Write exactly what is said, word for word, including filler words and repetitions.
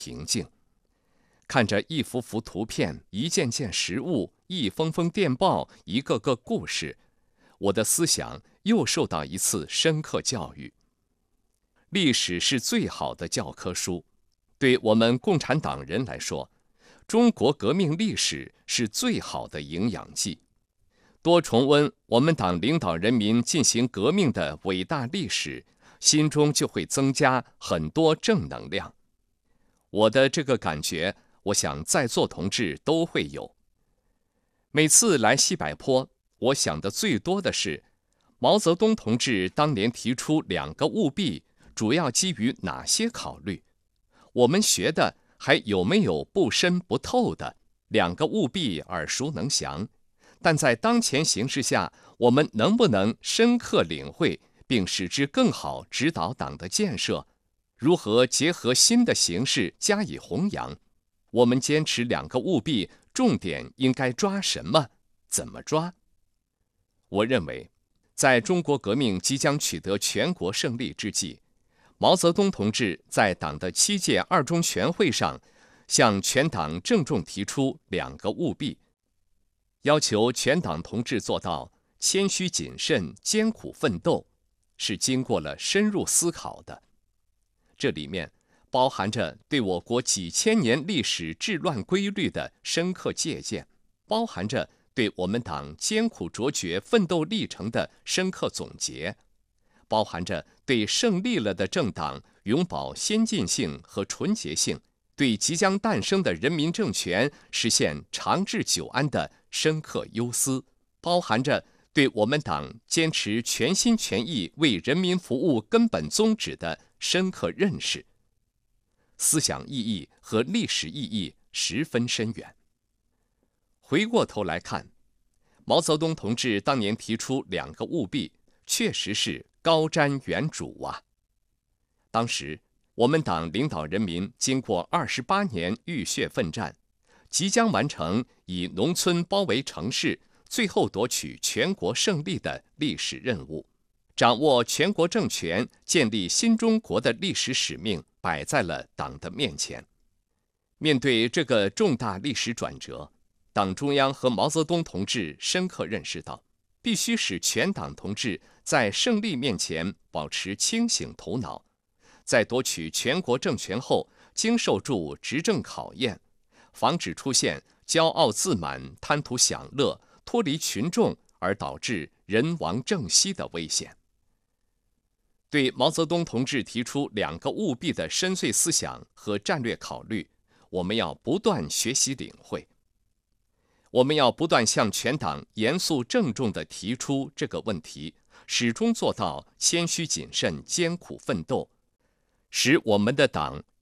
平静。看着一幅幅图片，一件件实物，一封封电报，一个个故事，我的思想又受到一次深刻教育。历史是最好的教科书，对我们共产党人来说，中国革命历史是最好的营养剂。多重温我们党领导人民进行革命的伟大历史，心中就会增加很多正能量。我的这个感觉，我想在座同志都会有。每次来西柏坡，我想的最多的是，毛泽东同志当年提出两个务必，主要基于哪些考虑？我们学的还有没有不深不透的？两个务必耳熟能详，但在当前形势下，我们能不能深刻领会，并使之更好指导党的建设？如何结合新的形势加以弘扬？我们坚持两个务必，重点应该抓什么？怎么抓？我认为，在中国革命即将取得全国胜利之际，毛泽东同志在党的七届二中全会上，向全党郑重提出两个务必，要求全党同志做到谦虚谨慎、艰苦奋斗，是经过了深入思考的。这里面包含着对我国几千年历史治乱规律的深刻借鉴，包含着对我们党艰苦卓绝奋斗历程的深刻总结，包含着对胜利了的政党永葆先进性和纯洁性，对即将诞生的人民政权实现长治久安的深刻忧思，包含着对我们党坚持全心全意为人民服务根本宗旨的深刻认识。思想意义和历史意义十分深远。回过头来看，毛泽东同志当年提出两个务必，确实是高瞻远瞩啊。当时我们党领导人民经过二十八年浴血奋战，即将完成以农村包围城市，最后夺取全国胜利的历史任务，掌握全国政权、建立新中国的历史使命摆在了党的面前。面对这个重大历史转折，党中央和毛泽东同志深刻认识到，必须使全党同志在胜利面前保持清醒头脑，在夺取全国政权后，经受住执政考验，防止出现骄傲自满、贪图享乐、脱离群众而导致人亡政息的危险。对毛泽东同志提出两个务必的深邃思想和战略考虑，我们要不断学习领会。我们要不断向全党严肃郑重地提出这个问题，始终做到谦虚谨慎、艰苦奋斗，使我们的党